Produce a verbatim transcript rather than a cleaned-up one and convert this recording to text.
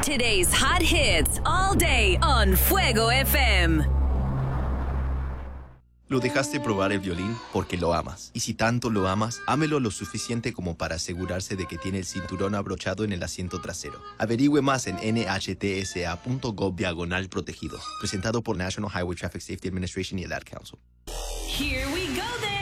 Today's hot hits all day on Fuego F M. Lo dejaste probar el violín porque lo amas. Y si tanto lo amas, ámelo lo suficiente como para asegurarse de que tiene el cinturón abrochado en el asiento trasero. Averigüe más en N H T S A punto gov diagonal protegidos. Presentado por National Highway Traffic Safety Administration y el Ad Council. Here we go then.